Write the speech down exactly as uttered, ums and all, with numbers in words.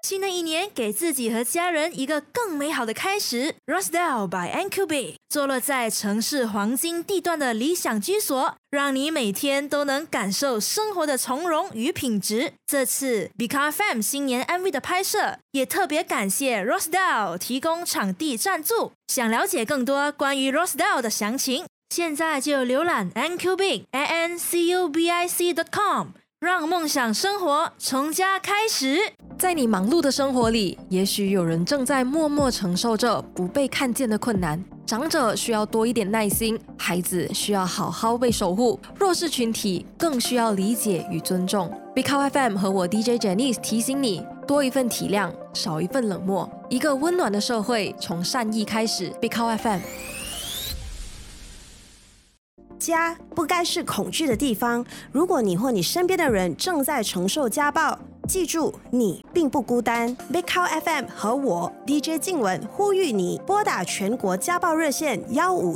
新的一年，给自己和家人一个更美好的开始。Rosedale by N Q B 坐落在城市黄金地段的理想居所，让你每天都能感受生活的从容与品质。这次 B K F M 新年 M V 的拍摄，也特别感谢 Rosedale 提供场地赞助。想了解更多关于 Rosedale 的详情，现在就浏览 N Q B A N C U B I C dot com， 让梦想生活从家开始。 在你忙碌的生活里，也许有人正在默默承受着不被看见的困难。长者需要多一点耐心，孩子需要好好被守护，弱势群体更需要理解与尊重。B K F M 和我 D J Janice 提醒你，多一份体谅，少一份冷漠。一个温暖的社会从善意开始。B K F M。 家不该是恐惧的地方。如果你或你身边的人正在承受家暴，记住，你并不孤单。Big Cow F M 和我 D J 静雯呼吁你拨打全国家暴热线幺五